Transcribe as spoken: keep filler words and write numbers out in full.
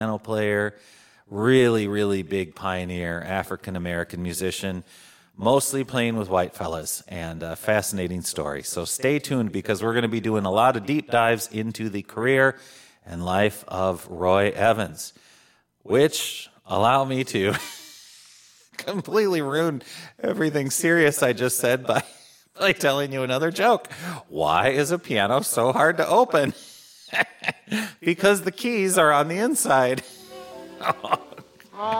piano player, really, really big pioneer, African-American musician, mostly playing with white fellas, and a fascinating story. So stay tuned, because we're going to be doing a lot of deep dives into the career and life of Roy Evans, which allow me to completely ruin everything serious I just said by, by telling you another joke. Why is a piano so hard to open? Because the keys are on the inside.